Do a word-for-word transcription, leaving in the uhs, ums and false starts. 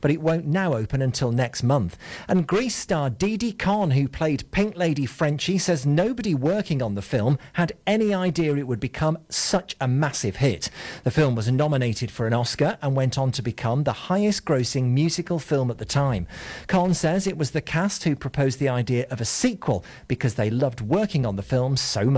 but it won't now open until next month. And Grease star Didi Khan, who played Pink Lady Frenchie, says nobody working on the film had any idea it would become such a massive hit. The film was nominated for an Oscar and went on to become the highest grossing musical film at the time. Khan says it was the cast who proposed the idea of a sequel because they loved working on the film so much.